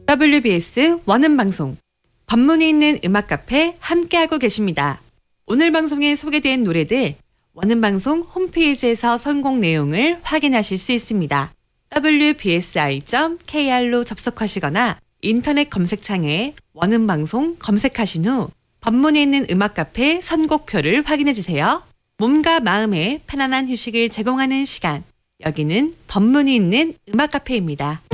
WBS 원음방송 법문이 있는 음악 카페 함께하고 계십니다. 오늘 방송에 소개된 노래들 원음방송 홈페이지에서 선곡 내용을 확인하실 수 있습니다. wbsi.kr로 접속하시거나 인터넷 검색창에 원음방송 검색하신 후 법문이 있는 음악 카페 선곡표를 확인해 주세요. 몸과 마음에 편안한 휴식을 제공하는 시간. 여기는 법문이 있는 음악 카페입니다.